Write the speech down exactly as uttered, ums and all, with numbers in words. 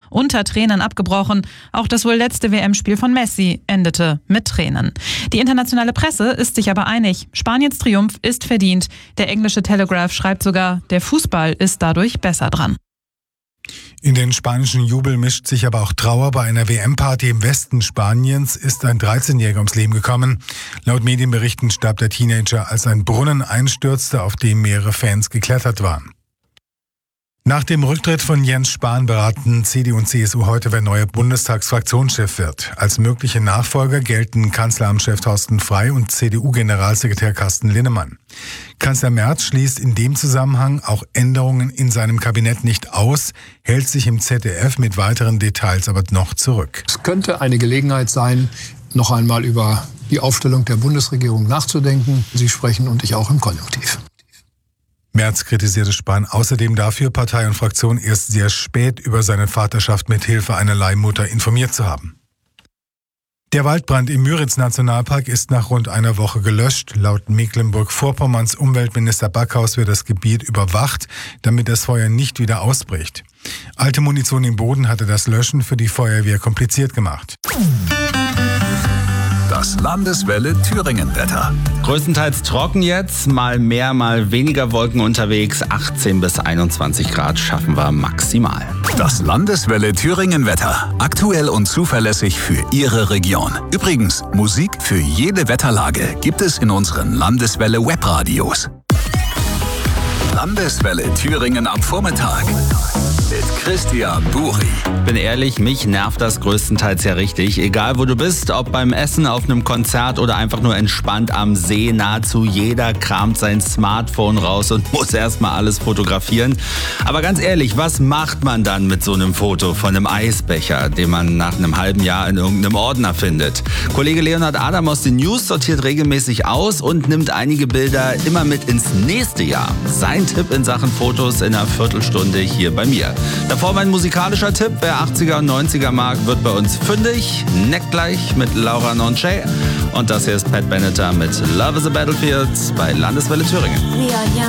unter Tränen abgebrochen. Auch das wohl letzte W M-Spiel von Messi endete mit Tränen. Die internationale Presse ist sich aber einig. Spaniens Triumph ist verdient. Der englische Telegraph schreibt sogar, der Fußball ist dadurch besser dran. In den spanischen Jubel mischt sich aber auch Trauer. Bei einer W M-Party im Westen Spaniens ist ein dreizehnjähriger ums Leben gekommen. Laut Medienberichten starb der Teenager, als ein Brunnen einstürzte, auf dem mehrere Fans geklettert waren. Nach dem Rücktritt von Jens Spahn beraten C D U und C S U heute, wer neuer Bundestagsfraktionschef wird. Als mögliche Nachfolger gelten Kanzleramtschef Thorsten Frey und C D U-Generalsekretär Carsten Linnemann. Kanzler Merz schließt in dem Zusammenhang auch Änderungen in seinem Kabinett nicht aus, hält sich im Z D F mit weiteren Details aber noch zurück. Es könnte eine Gelegenheit sein, noch einmal über die Aufstellung der Bundesregierung nachzudenken. Sie sprechen und ich auch im Konjunktiv. Merz kritisierte Spahn außerdem dafür, Partei und Fraktion erst sehr spät über seine Vaterschaft mit Hilfe einer Leihmutter informiert zu haben. Der Waldbrand im Müritz-Nationalpark ist nach rund einer Woche gelöscht. Laut Mecklenburg-Vorpommerns Umweltminister Backhaus wird das Gebiet überwacht, damit das Feuer nicht wieder ausbricht. Alte Munition im Boden hatte das Löschen für die Feuerwehr kompliziert gemacht. Das Landeswelle Thüringen-Wetter. Größtenteils trocken jetzt, mal mehr, mal weniger Wolken unterwegs. achtzehn bis einundzwanzig Grad schaffen wir maximal. Das Landeswelle Thüringen-Wetter. Aktuell und zuverlässig für Ihre Region. Übrigens, Musik für jede Wetterlage gibt es in unseren Landeswelle Webradios. Landeswelle Thüringen am Vormittag. Mit Christian Buri. Bin ehrlich, mich nervt das größtenteils ja richtig. Egal wo du bist, ob beim Essen, auf einem Konzert oder einfach nur entspannt am See, nahezu jeder kramt sein Smartphone raus und muss erstmal alles fotografieren. Aber ganz ehrlich, was macht man dann mit so einem Foto von einem Eisbecher, den man nach einem halben Jahr in irgendeinem Ordner findet? Kollege Leonhard Adam aus den News sortiert regelmäßig aus und nimmt einige Bilder immer mit ins nächste Jahr. Sein Tipp in Sachen Fotos in einer Viertelstunde hier bei mir. Davor mein musikalischer Tipp, wer achtziger und neunziger mag, wird bei uns fündig. Neckt gleich mit Laura Nonchet. Und das hier ist Pat Benatar mit Love is a Battlefield bei Landeswelle Thüringen.